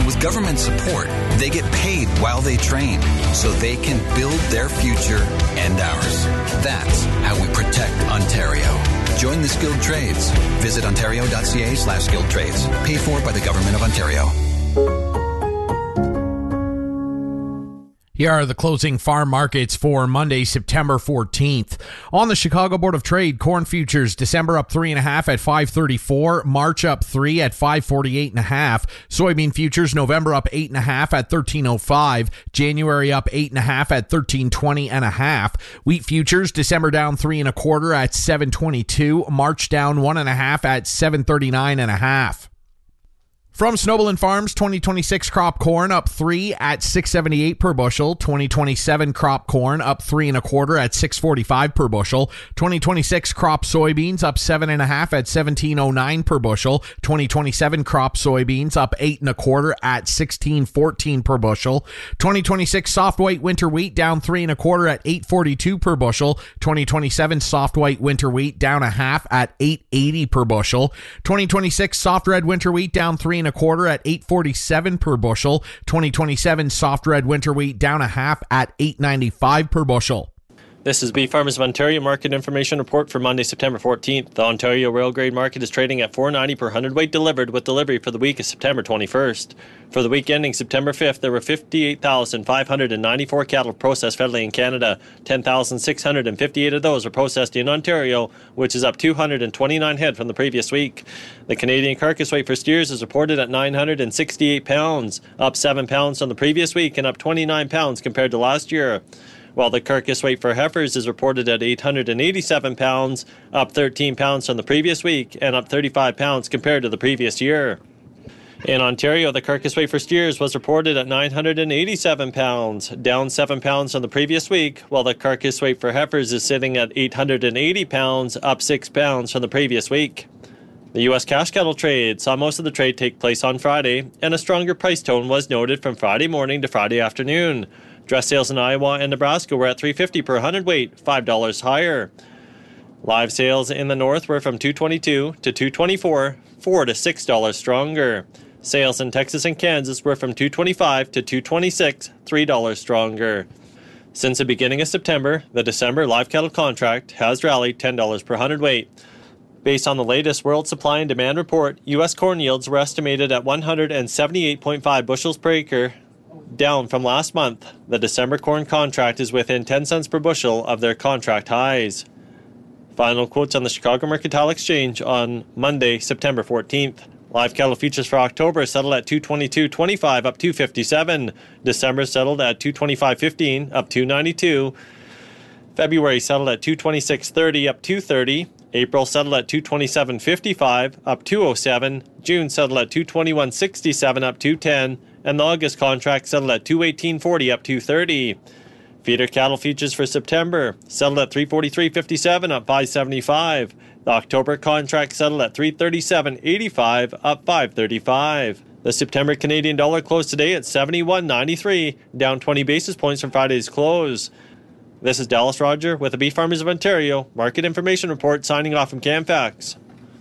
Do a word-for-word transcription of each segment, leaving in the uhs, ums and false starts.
And with government support, they get paid while they train so they can build their future and ours. That's how we protect Ontario. Join the skilled trades. Visit ontario.ca slash skilled trades. Paid for by the Government of Ontario. Here are the closing farm markets for Monday, September fourteenth. On the Chicago Board of Trade, corn futures, December up three and a half at five thirty-four, March up three at five forty-eight and a half. Soybean futures, November up eight and a half at thirteen oh five, January up eight and a half at thirteen twenty and a half. Wheat futures, December down three and a quarter at seven twenty-two, March down one and a half at seven thirty-nine and a half. From Snowball Farms, twenty twenty-six crop corn up three at six seventy-eight per bushel. twenty twenty-seven crop corn up three and a quarter at six forty-five per bushel. twenty twenty-six crop soybeans up seven and a half at seventeen oh nine per bushel. twenty twenty-seven crop soybeans up eight and a quarter at sixteen fourteen per bushel. twenty twenty-six soft white winter wheat down three and a quarter at eight forty-two per bushel. twenty twenty-seven soft white winter wheat down a half at eight eighty per bushel. twenty twenty-six soft red winter wheat down three and a quarter at eight forty-seven per bushel. twenty twenty-seven soft red winter wheat down a half at eight ninety-five per bushel. This is Beef Farmers of Ontario Market Information Report for Monday, September fourteenth. The Ontario Rail Grade Market is trading at four ninety per hundredweight delivered, with delivery for the week of September twenty-first. For the week ending September fifth, there were fifty-eight thousand five hundred ninety-four cattle processed federally in Canada. ten thousand six hundred fifty-eight of those were processed in Ontario, which is up two hundred twenty-nine head from the previous week. The Canadian carcass weight for steers is reported at nine hundred sixty-eight pounds, up seven pounds from the previous week and up twenty-nine pounds compared to last year. While the carcass weight for heifers is reported at eight hundred eighty-seven pounds, up thirteen pounds from the previous week and up thirty-five pounds compared to the previous year. In Ontario, the carcass weight for steers was reported at nine hundred eighty-seven pounds, down seven pounds from the previous week, while the carcass weight for heifers is sitting at eight hundred eighty pounds, up six pounds from the previous week. The U S cash cattle trade saw most of the trade take place on Friday, and a stronger price tone was noted from Friday morning to Friday afternoon. Dress sales in Iowa and Nebraska were at three fifty per hundredweight, five dollars higher. Live sales in the north were from two twenty-two to two twenty-four, four to six dollars stronger. Sales in Texas and Kansas were from two twenty-five to two twenty-six, three dollars stronger. Since the beginning of September, the December live cattle contract has rallied ten dollars per hundredweight. Based on the latest World Supply and Demand Report, U S corn yields were estimated at one hundred seventy-eight point five bushels per acre, down from last month. The December corn contract is within ten cents per bushel of their contract highs. Final quotes on the Chicago Mercantile Exchange on Monday, September fourteenth. Live cattle futures for October settled at two twenty-two twenty-five, up two fifty-seven. December settled at two twenty-five fifteen, up two ninety-two. February settled at two twenty-six thirty, up two thirty. April settled at two twenty-seven fifty-five, up two oh seven. June settled at two twenty-one sixty-seven, up two ten. And the August contract settled at two eighteen forty, up two thirty. Feeder cattle futures for September settled at three forty-three fifty-seven, up five seventy-five. The October contract settled at three thirty-seven eighty-five, up five thirty-five. The September Canadian dollar closed today at seventy-one ninety-three, down twenty basis points from Friday's close. This is Dallas Roger with the Beef Farmers of Ontario Market Information Report, signing off from CamFax.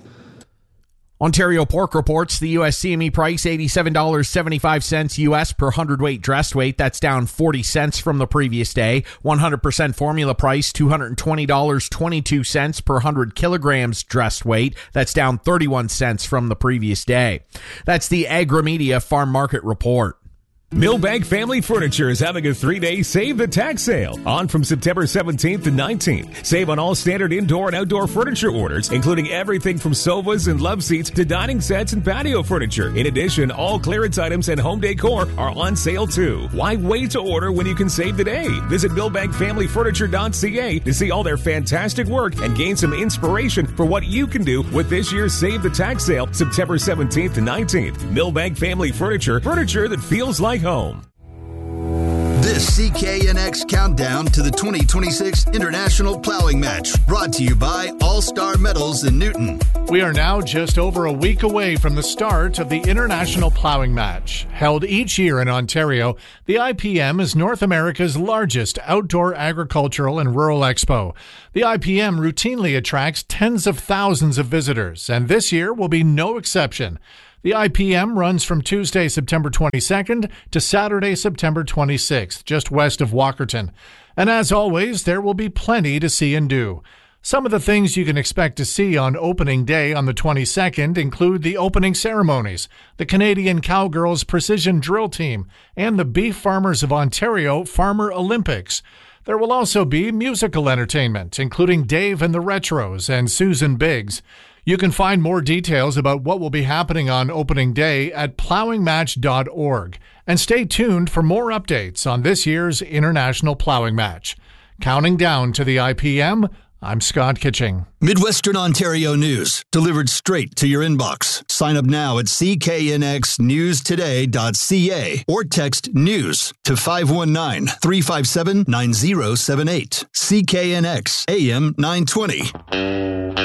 Ontario Pork reports the U S C M E price eighty-seven dollars and seventy-five cents U S per hundredweight dressed weight. That's down forty cents from the previous day. one hundred percent formula price two hundred twenty dollars and twenty-two cents per one hundred kilograms dressed weight. That's down thirty-one cents from the previous day. That's the Agrimedia Farm Market Report. Milbank Family Furniture is having a three-day Save the Tax sale on from September seventeenth to nineteenth. Save on all standard indoor and outdoor furniture orders, including everything from sofas and love seats to dining sets and patio furniture. In addition, all clearance items and home decor are on sale too. Why wait to order when you can save today? Visit milbank family furniture dot c a to see all their fantastic work and gain some inspiration for what you can do with this year's Save the Tax sale, September seventeenth to nineteenth. Milbank Family Furniture, furniture that feels like home. This C K N X countdown to the twenty twenty-six International Plowing Match, brought to you by All-Star Metals in Newton. We are now just over a week away from the start of the International Plowing Match. Held each year in Ontario, the I P M is North America's largest outdoor agricultural and rural expo. The I P M routinely attracts tens of thousands of visitors, and this year will be no exception. The I P M runs from Tuesday, September twenty-second to Saturday, September twenty-sixth, just west of Walkerton. And as always, there will be plenty to see and do. Some of the things you can expect to see on opening day on the twenty-second include the opening ceremonies, the Canadian Cowgirls Precision Drill Team, and the Beef Farmers of Ontario Farmer Olympics. There will also be musical entertainment, including Dave and the Retros and Susan Biggs. You can find more details about what will be happening on opening day at plowing match dot org. And stay tuned for more updates on this year's International Plowing Match. Counting down to the I P M, I'm Scott Kitching. Midwestern Ontario news, delivered straight to your inbox. Sign up now at c k n x news today dot c a or text NEWS to five one nine, three five seven, nine zero seven eight. C K N X A M nine twenty.